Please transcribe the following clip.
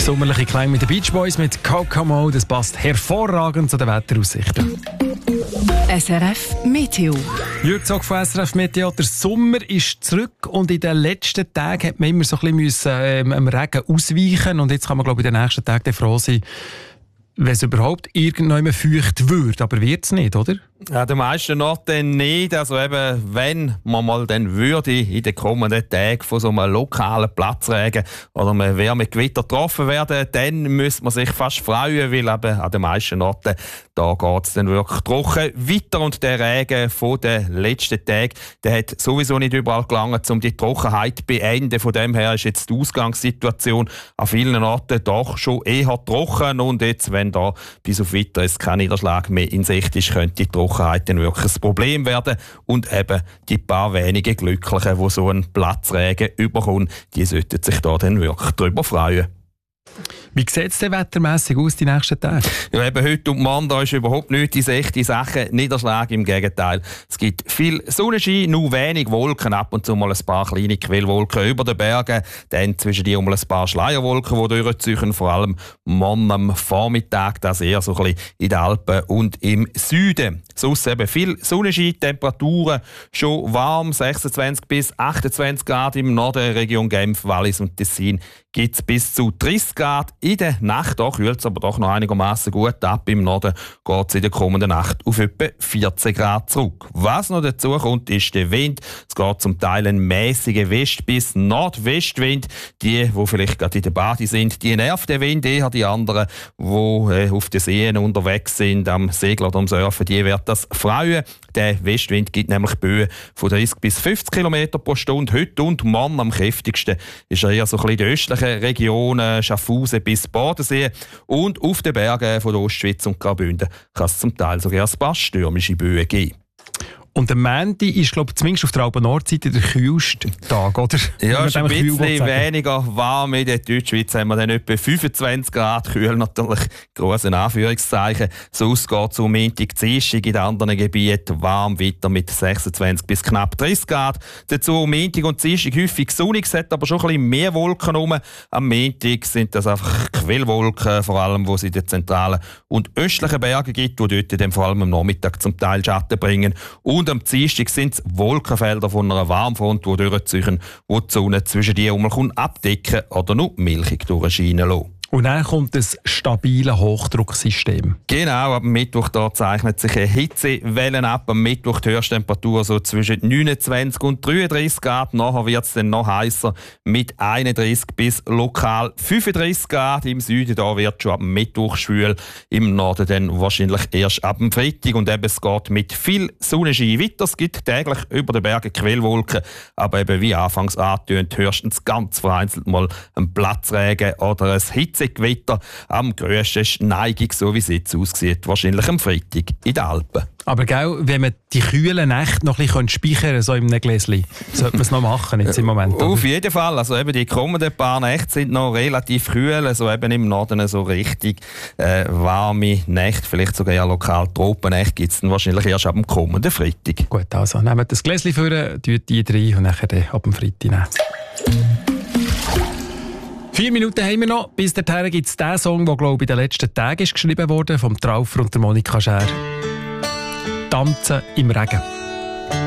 Sommerliche Klang mit den Beach Boys mit Kokomo, das passt hervorragend zu den Wetteraussichten. SRF Meteo. Jürg Zog von SRF Meteo. Der Sommer ist zurück und in den letzten Tagen hat man immer so ein bisschen am Regen ausweichen und jetzt kann man, glaube ich, in den nächsten Tagen froh sein, wenn es überhaupt irgendjemand feucht wird. Aber wird es nicht, oder? Ja, den meisten Orten nicht. Also eben, wenn man mal dann würde in den kommenden Tagen von so einem lokalen Platzregen oder einem Wärmegewitter getroffen werden, dann müsste man sich fast freuen, weil eben an den meisten Orten da geht es dann wirklich trocken weiter und der Regen von den letzten Tagen, der hat sowieso nicht überall gelangt, um die Trockenheit zu beenden. Von dem her ist jetzt die Ausgangssituation an vielen Orten doch schon eher trocken und jetzt, wenn da bis auf weiter kein Niederschlag mehr in Sicht ist, könnte die Trockenheit dann wirklich ein Problem werden und eben die paar wenigen Glücklichen, die so einen Platzregen überkommen, die sollten sich da dann wirklich darüber freuen. Wie sieht es denn wettermässig aus die nächsten Tage? Ja, eben heute und morgen da ist überhaupt nichts in Sicht, die Sachen Niederschlag, im Gegenteil. Es gibt viel Sonnenschein, nur wenig Wolken, ab und zu mal ein paar kleine Quellwolken über den Bergen, dann zwischen die mal ein paar Schleierwolken, die durchziehen, vor allem morgen am Vormittag, das eher so ein bisschen in den Alpen und im Süden. Sonst eben viel Sonnenschein, Temperaturen schon warm, 26 bis 28 Grad im Norden, Region Genf, Wallis und Tessin gibt es bis zu 30 Grad. In der Nacht kühlt es aber doch noch einigermaßen gut ab. Im Norden geht es in der kommenden Nacht auf etwa 14 Grad zurück. Was noch dazu kommt, ist der Wind. Es geht zum Teil ein mäßiger West- bis Nordwestwind. Die vielleicht gerade in der Bade sind, die nervt der Wind eher. Die anderen, die auf den Seen unterwegs sind, am Segeln oder am Surfen, die wird das freuen. Der Westwind gibt nämlich Böen von 30 bis 50 km pro Stunde. Heute und morgen am kräftigsten ist er eher so ein bisschen in den östlichen Regionen, Schaffhausen bis Bodensee. Und auf den Bergen von der Ostschweiz und Graubünden kann es zum Teil sogar ein paar stürmische Böen geben. Und der Montag ist, glaube ich, zumindest auf der Alpen-Nordseite der kühlste Tag, oder? Ja, es ist ein bisschen weniger warm. In der Deutschschweiz haben wir dann etwa 25 Grad. Kühl natürlich, grosse Anführungszeichen. Sonst geht es um Montag, Dienstag in den anderen Gebieten warm weiter mit 26 bis knapp 30 Grad. Dazu Montag und Dienstag häufig sonnig, es hat aber schon ein bisschen mehr Wolken rum. Am Montag sind das einfach Quellwolken, vor allem, wo es in den zentralen und östlichen Bergen gibt, die dort dann vor allem am Nachmittag zum Teil Schatten bringen. Und am Dienstag sind es Wolkenfelder von einer Warmfront, die durchziehen, die die Sonne zwischen die abdecken oder nur milchig durchscheinen lassen. Und dann kommt ein stabiles Hochdrucksystem. Genau, am Mittwoch da zeichnet sich eine Hitzewelle ab. Am Mittwoch die Höchsttemperatur so zwischen 29 und 33 Grad. Nachher wird es dann noch heißer mit 31 bis lokal 35 Grad. Im Süden da wird schon am Mittwoch schwül. Im Norden dann wahrscheinlich erst ab dem Freitag. Und eben, es geht mit viel Sonnenschein weiter. Es gibt täglich über den Bergen Quellwolken. Aber eben wie anfangs angetönt, höchstens ganz vereinzelt mal ein Platzregen oder ein Hitzegewitter. Am grössten ist die Neigung, so wie es jetzt aussieht, wahrscheinlich am Freitag in den Alpen. Aber gell, wenn man die kühlen Nächte noch ein bisschen speichern kann, so in einem Gläschen, sollte man es noch machen jetzt im Moment. Oder? Auf jeden Fall. Also eben die kommenden paar Nächte sind noch relativ kühl. Also eben im Norden so richtig warme Nächte, vielleicht sogar ja lokal Tropennächte gibt es dann wahrscheinlich erst ab dem kommenden Freitag. Gut, also nehmt das Gläschen vor, tut die rein und dann ab dem Freitag nehmen. 4 Minuten haben wir noch. Bis dahin gibt es den Song, der, glaube ich, in den letzten Tagen ist geschrieben wurde, vom Traufer und der Monika Schär. «Tanzen im Regen».